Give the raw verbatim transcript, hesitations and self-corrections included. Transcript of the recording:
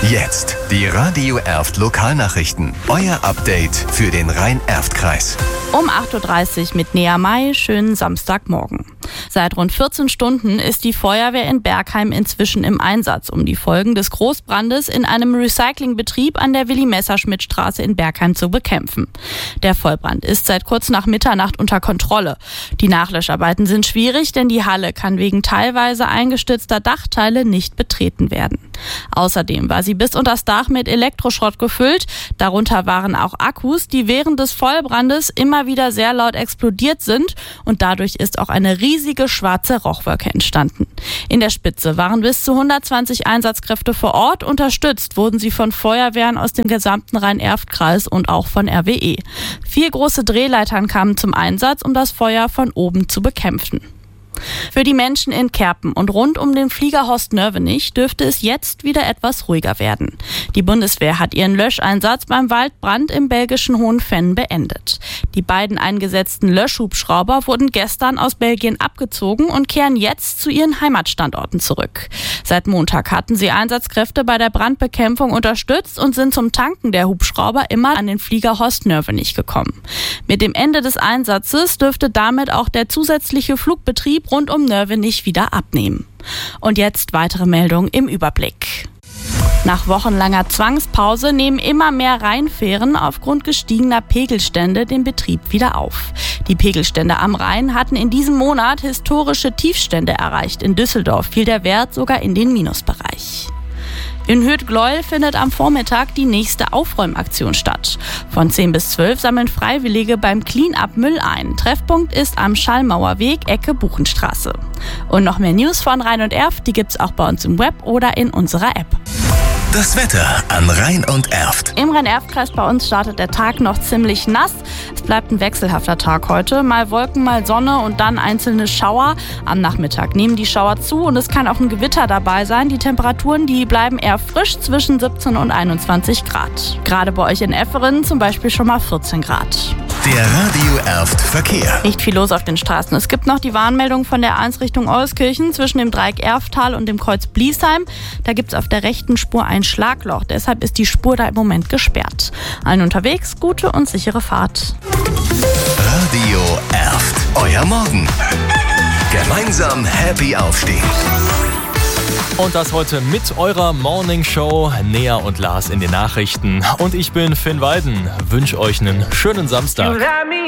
Jetzt die Radio Erft Lokalnachrichten. Euer Update für den Rhein-Erft-Kreis. Um acht Uhr dreißig mit Nea May, schönen Samstagmorgen. Seit rund vierzehn Stunden ist die Feuerwehr in Bergheim inzwischen im Einsatz, um die Folgen des Großbrandes in einem Recyclingbetrieb an der Willi-Messerschmidt-Straße in Bergheim zu bekämpfen. Der Vollbrand ist seit kurz nach Mitternacht unter Kontrolle. Die Nachlöscharbeiten sind schwierig, denn die Halle kann wegen teilweise eingestürzter Dachteile nicht betreten werden. Außerdem war sie bis unter das Dach mit Elektroschrott gefüllt. Darunter waren auch Akkus, die während des Vollbrandes immer wieder sehr laut explodiert sind, und dadurch ist auch eine riesige schwarze Rauchwolke entstanden. In der Spitze waren bis zu hundertzwanzig Einsatzkräfte vor Ort. Unterstützt wurden sie von Feuerwehren aus dem gesamten Rhein-Erft-Kreis und auch von R W E. Vier große Drehleitern kamen zum Einsatz, um das Feuer von oben zu bekämpfen. Für die Menschen in Kerpen und rund um den Flieger Horst-Nörvenich dürfte es jetzt wieder etwas ruhiger werden. Die Bundeswehr hat ihren Löscheinsatz beim Waldbrand im belgischen Hohenfenn beendet. Die beiden eingesetzten Löschhubschrauber wurden gestern aus Belgien abgezogen und kehren jetzt zu ihren Heimatstandorten zurück. Seit Montag hatten sie Einsatzkräfte bei der Brandbekämpfung unterstützt und sind zum Tanken der Hubschrauber immer an den Flieger Horst-Nörvenich gekommen. Mit dem Ende des Einsatzes dürfte damit auch der zusätzliche Flugbetrieb rund um Nörvenich wieder abnehmen. Und jetzt weitere Meldungen im Überblick. Nach wochenlanger Zwangspause nehmen immer mehr Rheinfähren aufgrund gestiegener Pegelstände den Betrieb wieder auf. Die Pegelstände am Rhein hatten in diesem Monat historische Tiefstände erreicht. In Düsseldorf fiel der Wert sogar in den Minusbereich. In Hürth-Gleuel findet am Vormittag die nächste Aufräumaktion statt. Von zehn bis zwölf sammeln Freiwillige beim Clean-Up Müll ein. Treffpunkt ist am Schallmauerweg, Ecke Buchenstraße. Und noch mehr News von Rhein und Erft, die gibt's auch bei uns im Web oder in unserer App. Das Wetter an Rhein und Erft. Im Rhein-Erft-Kreis bei uns startet der Tag noch ziemlich nass. Es bleibt ein wechselhafter Tag heute. Mal Wolken, mal Sonne und dann einzelne Schauer. Am Nachmittag nehmen die Schauer zu und es kann auch ein Gewitter dabei sein. Die Temperaturen, die bleiben eher frisch zwischen siebzehn und einundzwanzig Grad. Gerade bei euch in Efferen zum Beispiel schon mal vierzehn Grad. Der Radio Erft Verkehr. Nicht viel los auf den Straßen. Es gibt noch die Warnmeldung von der eins Richtung Euskirchen zwischen dem Dreieck Erfttal und dem Kreuz Bliesheim. Da gibt es auf der rechten Spur ein Schlagloch. Deshalb ist die Spur da im Moment gesperrt. Allen unterwegs gute und sichere Fahrt. Radio Erft. Euer Morgen. Gemeinsam happy aufstehen. Und das heute mit eurer Morning Show. Nea und Lars in den Nachrichten. Und ich bin Finn Weiden. Wünsche euch einen schönen Samstag.